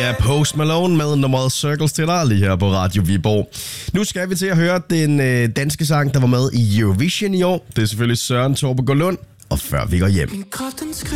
Det er Post Malone med nummeret Circles til dig lige her på Radio Viborg. Nu skal vi til at høre den danske sang, der var med i Eurovision i år. Det er selvfølgelig Søren Torpe Gårdlund. Og før vi går hjem.